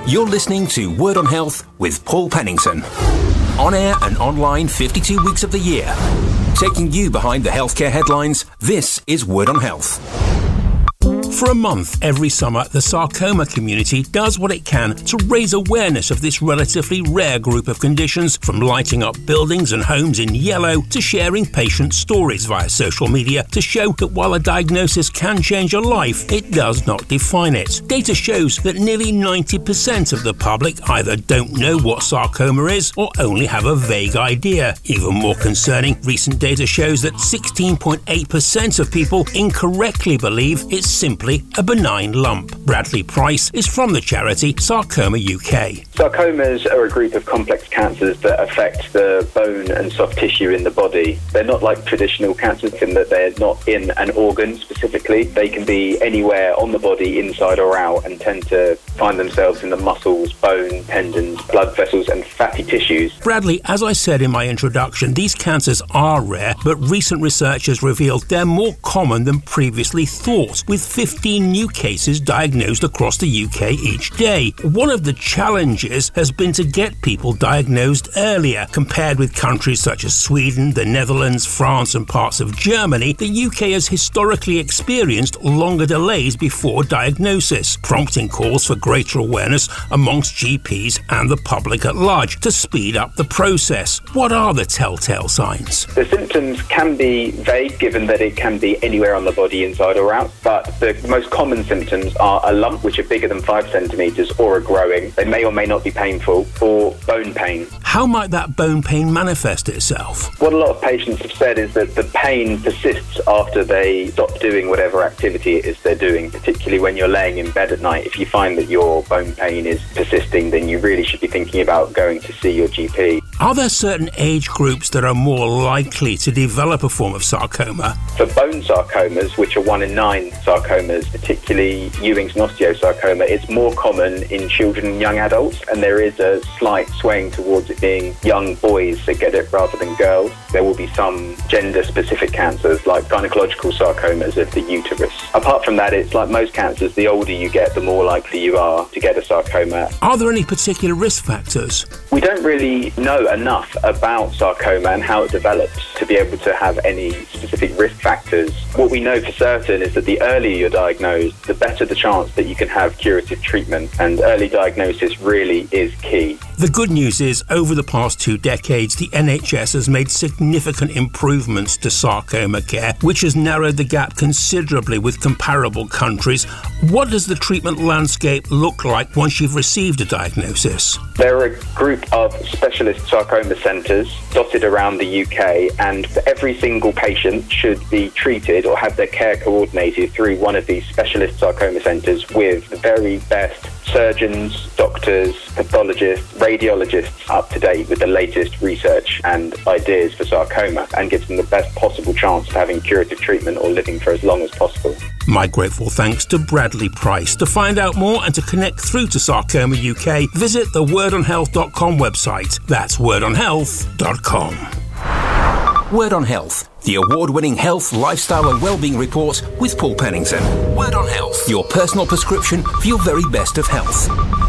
You're listening to Word on Health with Paul Pennington. On air and online 52 weeks of the year. Taking you behind the healthcare headlines, this is Word on Health. For a month every summer, the sarcoma community does what it can to raise awareness of this relatively rare group of conditions, from lighting up buildings and homes in yellow to sharing patient stories via social media to show that while a diagnosis can change a life, it does not define it. Data shows that nearly 90% of the public either don't know what sarcoma is or only have a vague idea. Even more concerning, recent data shows that 16.8% of people incorrectly believe it's simply a benign lump. Bradley Price is from the charity Sarcoma UK. Sarcomas are a group of complex cancers that affect the bone and soft tissue in the body. They're not like traditional cancers in that they're not in an organ specifically. They can be anywhere on the body, inside or out, and tend to find themselves in the muscles, bone, tendons, blood vessels and fatty tissues. Bradley, as I said in my introduction, these cancers are rare, but recent research has revealed they're more common than previously thought, with 15 new cases diagnosed across the UK each day. One of the challenges has been to get people diagnosed earlier. Compared with countries such as Sweden, the Netherlands, France and parts of Germany, the UK has historically experienced longer delays before diagnosis, prompting calls for greater awareness amongst GPs and the public at large to speed up the process. What are the telltale signs? The symptoms can be vague, given that it can be anywhere on the body, inside or out, but the most common symptoms are a lump which are bigger than 5 centimetres or are growing. They may or may not be painful, or bone pain. How might that bone pain manifest itself? What a lot of patients have said is that the pain persists after they stop doing whatever activity it is they're doing, particularly when you're laying in bed at night. If you find that your bone pain is persisting, then you really should be thinking about going to see your GP. Are there certain age groups that are more likely to develop a form of sarcoma? For bone sarcomas, which are 1 in 9 sarcomas, particularly Ewing's and osteosarcoma, it's more common in children and young adults, and there is a slight swaying towards it being young boys that get it rather than girls. There will be some gender-specific cancers like gynecological sarcomas of the uterus. Apart from that, it's like most cancers, the older you get, the more likely you are to get a sarcoma. Are there any particular risk factors? We don't really know enough about sarcoma and how it develops to be able to have any specific risk factors. What we know for certain is that the earlier you're diagnosed, the better the chance that you can have curative treatment, and early diagnosis really is key. The good news is, over the past 2 decades, the NHS has made significant improvements to sarcoma care, which has narrowed the gap considerably with comparable countries. What does the treatment landscape look like once you've received a diagnosis? There are a group of specialist sarcoma centres dotted around the UK, and every single patient should be treated or have their care coordinated through one of these specialist sarcoma centres with the very best surgeons, doctors, pathologists, radiologists up to date with the latest research and ideas for sarcoma, and gives them the best possible chance of having curative treatment or living for as long as possible. My grateful thanks to Bradley Price. To find out more and to connect through to Sarcoma UK, visit the wordonhealth.com website. That's wordonhealth.com. Word on Health, the award-winning health, lifestyle and wellbeing report with Paul Pennington. Word on Health, your personal prescription for your very best of health.